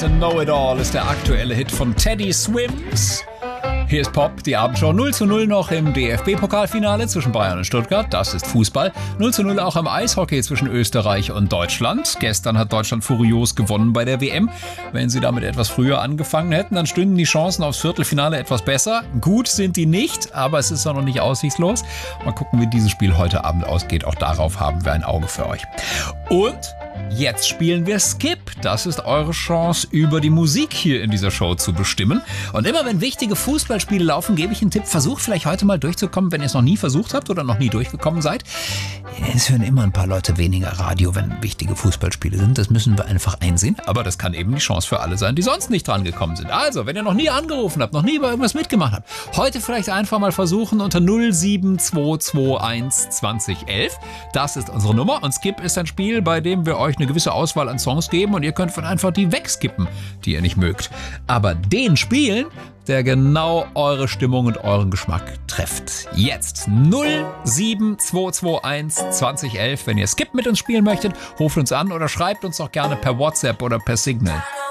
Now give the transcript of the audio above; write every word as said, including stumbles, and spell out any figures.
Mister Know-It-All ist der aktuelle Hit von Teddy Swims. Hier ist Pop, die Abendschau. null zu null noch im D F B-Pokalfinale zwischen Bayern und Stuttgart. Das ist Fußball. null zu null auch im Eishockey zwischen Österreich und Deutschland. Gestern hat Deutschland furios gewonnen bei der W M. Wenn sie damit etwas früher angefangen hätten, dann stünden die Chancen aufs Viertelfinale etwas besser. Gut sind die nicht, aber es ist auch noch nicht aussichtslos. Mal gucken, wie dieses Spiel heute Abend ausgeht. Auch darauf haben wir ein Auge für euch. Und jetzt spielen wir Skip. Das ist eure Chance, über die Musik hier in dieser Show zu bestimmen. Und immer wenn wichtige Fußballspiele laufen, gebe ich einen Tipp. Versucht vielleicht heute mal durchzukommen, wenn ihr es noch nie versucht habt oder noch nie durchgekommen seid. Es hören immer ein paar Leute weniger Radio, wenn wichtige Fußballspiele sind. Das müssen wir einfach einsehen. Aber das kann eben die Chance für alle sein, die sonst nicht dran gekommen sind. Also, wenn ihr noch nie angerufen habt, noch nie bei irgendwas mitgemacht habt, heute vielleicht einfach mal versuchen unter null sieben zwei zwei eins zwanzig elf. Das ist unsere Nummer. Und Skip ist ein Spiel, bei dem wir euch eine gewisse Auswahl an Songs geben und ihr könnt von einfach die wegskippen, die ihr nicht mögt. Aber den spielen, der genau eure Stimmung und euren Geschmack trifft. Jetzt null sieben zwei zwei eins zwanzig elf. Wenn ihr Skip mit uns spielen möchtet, ruft uns an oder schreibt uns doch gerne per WhatsApp oder per Signal.